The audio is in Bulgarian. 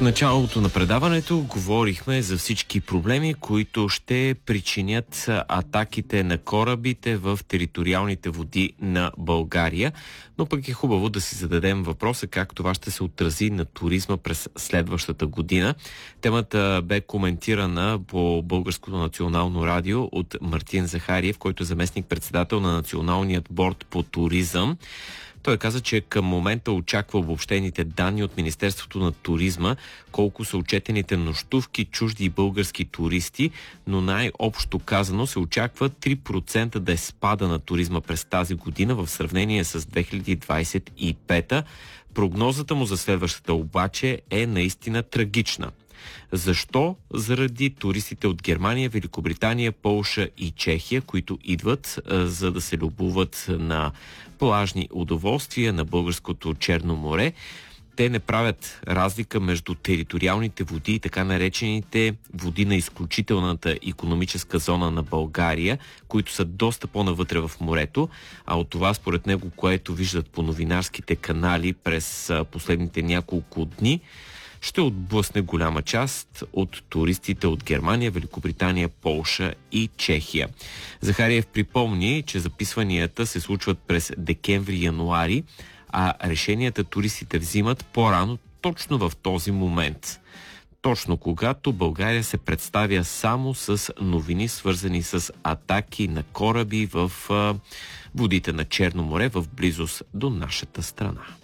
началото на предаването говорихме за всички проблеми, които ще причинят атаките на корабите в териториалните води на България. Но пък е хубаво да си зададем въпроса как това ще се отрази на туризма през следващата година. Темата бе коментирана по Българското национално радио от Мартин Захариев, който е заместник-председател на Националният борд по туризъм. Той каза, че към момента очаква обобщените данни от Министерството на туризма, колко са отчетените нощувки, чужди и български туристи, но най-общо казано се очаква 3% да е спада на туризма през тази година в сравнение с 2025. Прогнозата му за следващата обаче е наистина трагична. Защо? Заради туристите от Германия, Великобритания, Полша и Чехия, които идват за да се любуват на плажни удоволствия на българското Черно море. Те не правят разлика между териториалните води и така наречените води на изключителната икономическа зона на България, които са доста по-навътре в морето, а от това според него, което виждат по новинарските канали през последните няколко дни, ще отблъсне голяма част от туристите от Германия, Великобритания, Полша и Чехия. Захариев припомни, че записванията се случват през декември-януари, а решенията туристите взимат по-рано, точно в този момент. Точно когато България се представя само с новини, свързани с атаки на кораби в водите на Черно море в близост до нашата страна.